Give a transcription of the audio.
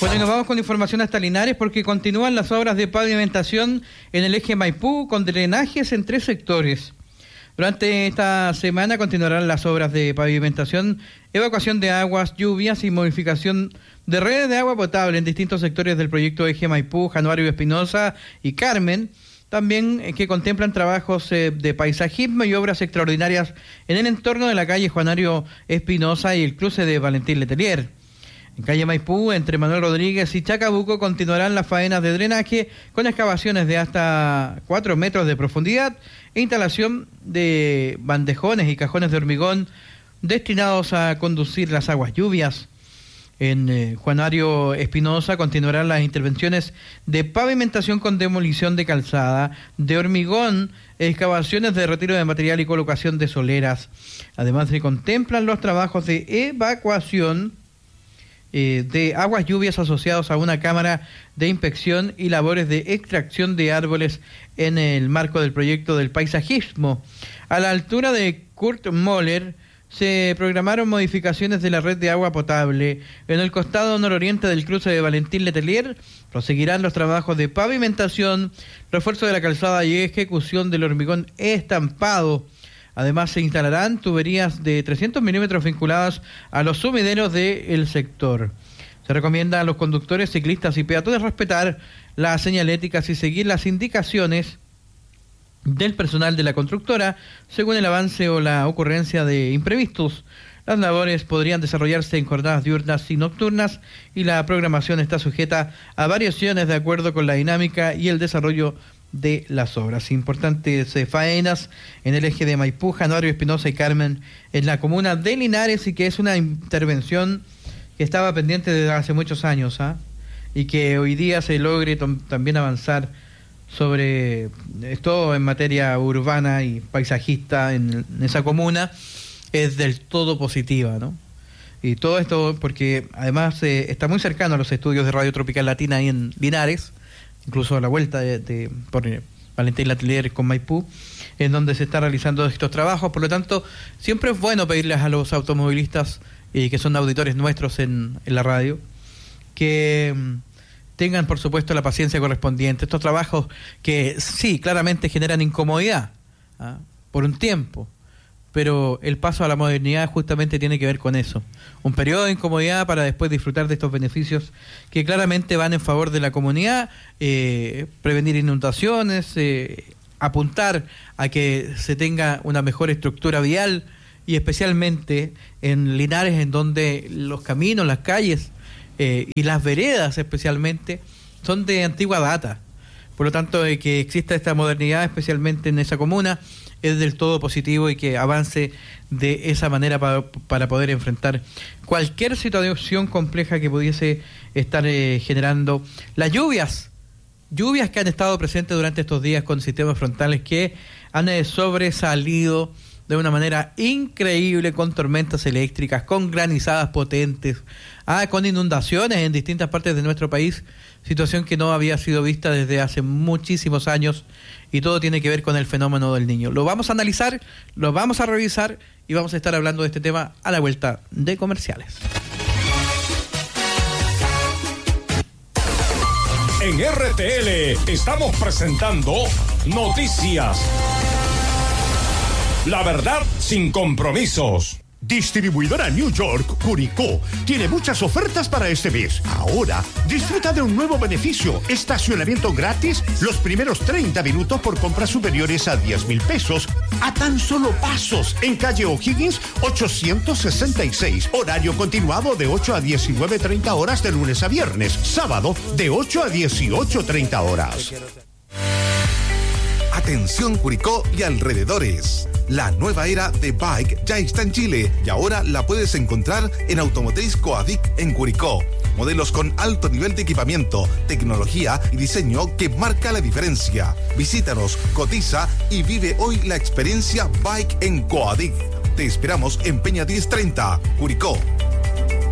Bueno, y nos vamos con información hasta Linares porque continúan las obras de pavimentación en el eje Maipú con drenajes en 3 sectores. Durante esta semana continuarán las obras de pavimentación, evacuación de aguas, lluvias y modificación de redes de agua potable en distintos sectores del proyecto eje Maipú, Januario Espinosa y Carmen. También que contemplan trabajos de paisajismo y obras extraordinarias en el entorno de la calle Juanario Espinosa y el cruce de Valentín Letelier. En calle Maipú, entre Manuel Rodríguez y Chacabuco, continuarán las faenas de drenaje con excavaciones de hasta 4 metros de profundidad e instalación de bandejones y cajones de hormigón destinados a conducir las aguas lluvias. En Juanario Espinosa continuarán las intervenciones de pavimentación con demolición de calzada, de hormigón, excavaciones de retiro de material y colocación de soleras. Además se contemplan los trabajos de evacuación de aguas lluvias asociados a una cámara de inspección y labores de extracción de árboles en el marco del proyecto del paisajismo. A la altura de Kurt Moller se programaron modificaciones de la red de agua potable. En el costado nororiente del cruce de Valentín Letelier proseguirán los trabajos de pavimentación, refuerzo de la calzada y ejecución del hormigón estampado. Además se instalarán tuberías de 300 milímetros vinculadas a los sumideros del sector. Se recomienda a los conductores, ciclistas y peatones respetar las señaléticas y seguir las indicaciones del personal de la constructora según el avance o la ocurrencia de imprevistos. Las labores podrían desarrollarse en jornadas diurnas y nocturnas y la programación está sujeta a variaciones de acuerdo con la dinámica y el desarrollo de las obras. Importantes faenas en el eje de Maipú, Januario Espinosa y Carmen en la comuna de Linares, y que es una intervención que estaba pendiente desde hace muchos años, y que hoy día se logre también avanzar sobre esto en materia urbana y paisajista en esa comuna es del todo positiva, ¿no? Y todo esto porque además está muy cercano a los estudios de Radio Tropical Latina ahí en Linares, incluso a la vuelta por Valentín Letelier con Maipú, en donde se están realizando estos trabajos. Por lo tanto, siempre es bueno pedirles a los automovilistas, que son auditores nuestros en la radio, que tengan, por supuesto, la paciencia correspondiente. Estos trabajos que sí, claramente generan incomodidad por un tiempo, pero el paso a la modernidad justamente tiene que ver con eso. Un periodo de incomodidad para después disfrutar de estos beneficios que claramente van en favor de la comunidad, prevenir inundaciones, apuntar a que se tenga una mejor estructura vial, y especialmente en Linares, en donde los caminos, las calles y las veredas especialmente son de antigua data. Por lo tanto, que exista esta modernidad especialmente en esa comuna es del todo positivo, y que avance de esa manera para poder enfrentar cualquier situación compleja que pudiese estar generando las lluvias que han estado presentes durante estos días, con sistemas frontales que han sobresalido de una manera increíble, con tormentas eléctricas, con granizadas potentes, con inundaciones en distintas partes de nuestro país, situación que no había sido vista desde hace muchísimos años, y todo tiene que ver con el fenómeno del Niño. Lo vamos a analizar, lo vamos a revisar y vamos a estar hablando de este tema a la vuelta de comerciales. En RTL estamos presentando Noticias. La verdad sin compromisos. Distribuidora New York, Curicó, tiene muchas ofertas para este mes. Ahora, disfruta de un nuevo beneficio: estacionamiento gratis los primeros 30 minutos por compras superiores a 10,000 pesos, a tan solo pasos, en calle O'Higgins 866. Horario continuado de 8 a 19:30 horas de lunes a viernes. Sábado de 8 a 18:30 horas. Atención Curicó y alrededores. La nueva era de bike ya está en Chile y ahora la puedes encontrar en Automotriz Coadic en Curicó. Modelos con alto nivel de equipamiento, tecnología y diseño que marca la diferencia. Visítanos, cotiza y vive hoy la experiencia Bike en Coadic. Te esperamos en Peña 1030, Curicó.